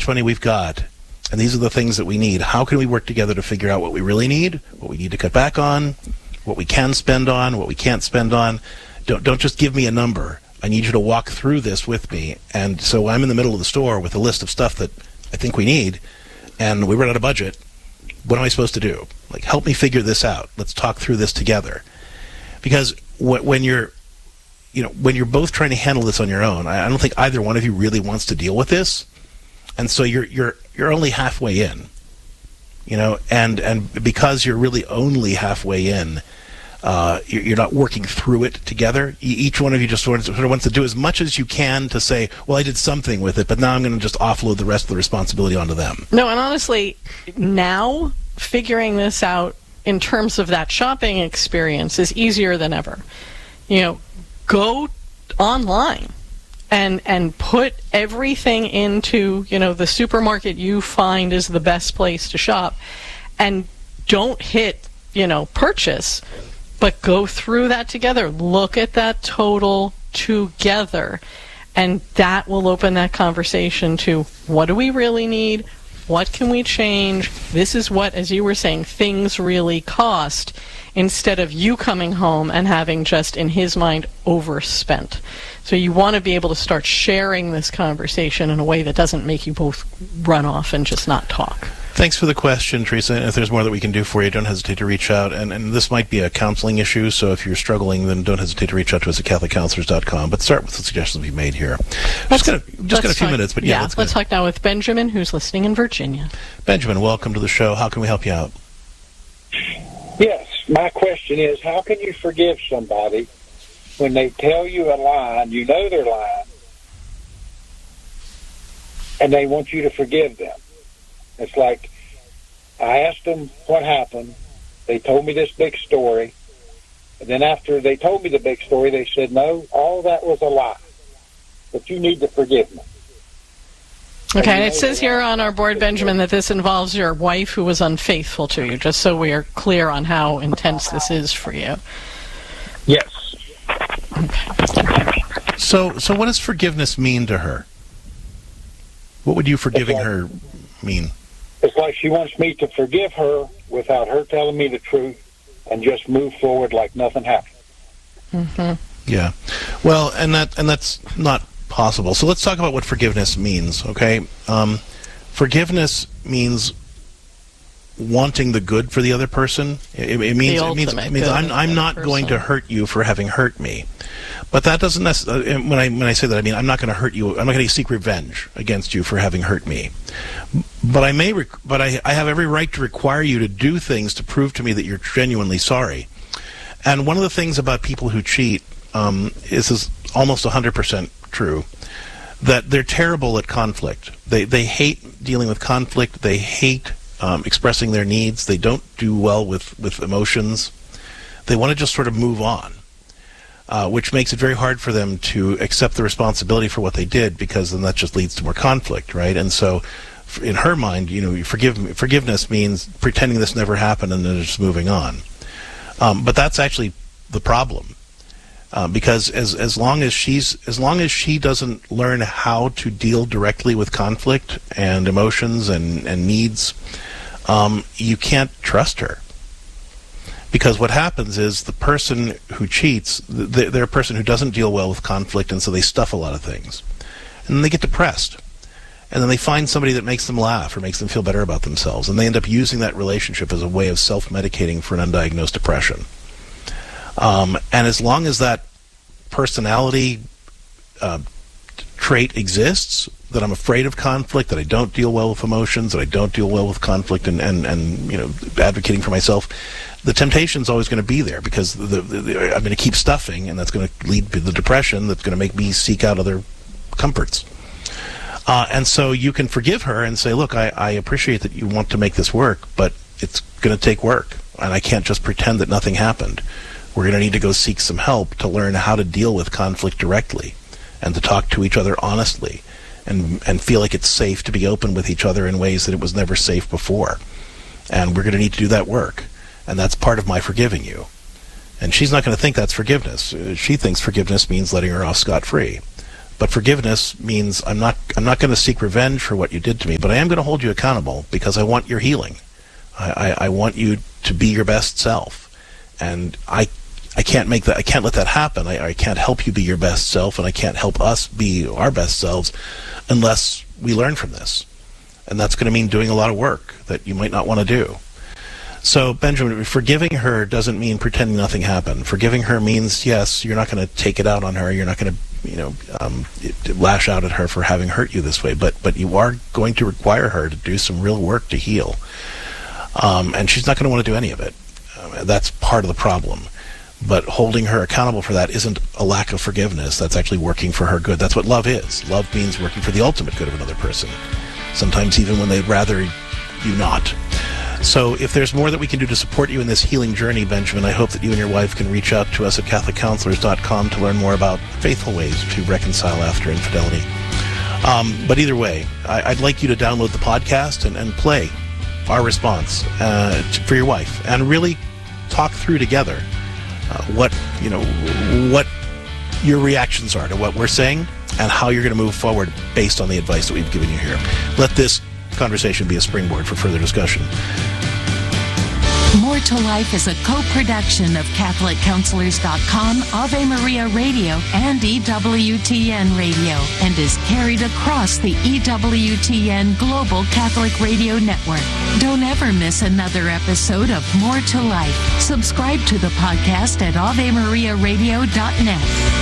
money we've got, and these are the things that we need. How can we work together to figure out what we really need, what we need to cut back on, what we can spend on, what we can't spend on? Don't just give me a number. I need you to walk through this with me. And so I'm in the middle of the store with a list of stuff that I think we need, and we run out of budget. What am I supposed to do? Like, help me figure this out. Let's talk through this together. Because when you're both trying to handle this on your own, I don't think either one of you really wants to deal with this. And so you're only halfway in. And because you're really only halfway in, you're not working through it together. Each one of you just sort of wants to do as much as you can to say, well, I did something with it, but now I'm going to just offload the rest of the responsibility onto them. No, and honestly, now figuring this out in terms of that shopping experience is easier than ever. Go online and put everything into, the supermarket you find is the best place to shop, and don't hit, purchase, but go through that together. Look at that total together, and that will open that conversation to what do we really need? What can we change? This is what, as you were saying, things really cost, instead of you coming home and having just, in his mind, overspent. So you want to be able to start sharing this conversation in a way that doesn't make you both run off and just not talk. Thanks for the question, Teresa. And if there's more that we can do for you, don't hesitate to reach out. And this might be a counseling issue, so if you're struggling, then don't hesitate to reach out to us at CatholicCounselors.com. But start with the suggestions we've made here. Just got a few minutes, but yeah. Let's talk now with Benjamin, who's listening in Virginia. Benjamin, welcome to the show. How can we help you out? Yes, my question is, how can you forgive somebody when they tell you a lie and you know they're lying, and they want you to forgive them? It's like, I asked them what happened. They told me this big story. And then after they told me the big story, they said, no, all that was a lie. But you need to forgive me. Okay, and it says here on our board, Benjamin, that this involves your wife who was unfaithful to you, just so we are clear on how intense this is for you. Yes. Okay. So what does forgiveness mean to her? What would you forgiving her mean? It's like she wants me to forgive her without her telling me the truth and just move forward like nothing happened. Mm-hmm. Yeah. Well, and that's not possible. So let's talk about what forgiveness means, okay? Forgiveness means wanting the good for the other person. It means I'm not going to hurt you for having hurt me. But that doesn't necessarily, when I say that, I mean I'm not going to hurt you. I'm not going to seek revenge against you for having hurt me. But I have every right to require you to do things to prove to me that you're genuinely sorry. And one of the things about people who cheat is almost 100% true, that they're terrible at conflict. They hate dealing with conflict. They hate expressing their needs. They don't do well with emotions. They want to just sort of move on. Which makes it very hard for them to accept the responsibility for what they did, because then that just leads to more conflict, right? And so, in her mind, forgiveness means pretending this never happened and then just moving on. But that's actually the problem, because as long as she doesn't learn how to deal directly with conflict and emotions and needs, you can't trust her. Because what happens is the person who cheats, they're a person who doesn't deal well with conflict, and so they stuff a lot of things. And then they get depressed. And then they find somebody that makes them laugh or makes them feel better about themselves. And they end up using that relationship as a way of self-medicating for an undiagnosed depression. And as long as that personality trait exists, that I'm afraid of conflict, that I don't deal well with emotions, that I don't deal well with conflict and advocating for myself, the temptation's always going to be there, because I'm going to keep stuffing, and that's going to lead to the depression that's going to make me seek out other comforts. And so you can forgive her and say, look, I appreciate that you want to make this work, but it's going to take work, and I can't just pretend that nothing happened. We're going to need to go seek some help to learn how to deal with conflict directly and to talk to each other honestly and feel like it's safe to be open with each other in ways that it was never safe before. And we're going to need to do that work. And that's part of my forgiving you. And she's not going to think that's forgiveness. She thinks forgiveness means letting her off scot-free. But forgiveness means I'm not going to seek revenge for what you did to me, but I am going to hold you accountable because I want your healing. I want you to be your best self, and I can't make that. I can't let that happen. I can't help you be your best self, and I can't help us be our best selves unless we learn from this. And that's going to mean doing a lot of work that you might not want to do. So, Benjamin, forgiving her doesn't mean pretending nothing happened. Forgiving her means, yes, you're not going to take it out on her. You're not going to, lash out at her for having hurt you this way. But you are going to require her to do some real work to heal. And she's not going to want to do any of it. That's part of the problem. But holding her accountable for that isn't a lack of forgiveness. That's actually working for her good. That's what love is. Love means working for the ultimate good of another person. Sometimes even when they'd rather you not. So if there's more that we can do to support you in this healing journey, Benjamin, I hope that you and your wife can reach out to us at CatholicCounselors.com to learn more about faithful ways to reconcile after infidelity. But either way, I'd like you to download the podcast and play our response for your wife and really talk through together what your reactions are to what we're saying and how you're going to move forward based on the advice that we've given you here. Let this conversation be a springboard for further discussion. More to Life is a co-production of CatholicCounselors.com, Ave Maria Radio, and EWTN Radio, and is carried across the EWTN Global Catholic Radio Network. Don't ever miss another episode of More to Life. Subscribe to the podcast at AveMariaRadio.net.